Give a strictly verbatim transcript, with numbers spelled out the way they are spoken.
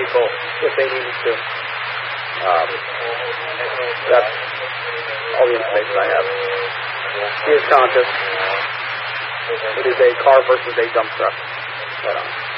vehicle if they needed to. Um, that's all the information I have. He is conscious. It is a car versus a dump truck. Right on.